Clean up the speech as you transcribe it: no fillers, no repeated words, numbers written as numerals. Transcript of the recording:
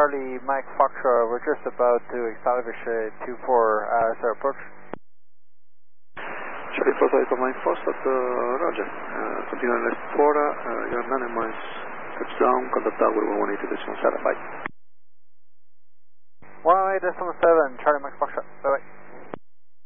Charlie Mike Foxtrot, we're just about to establish a 24 as our approach. Charlie Foxtrot, Mike Foxtrot, Roger. Continue next 4, you're 9 miles touchdown, contact tower 118.7, bye. 118.7, Charlie Mike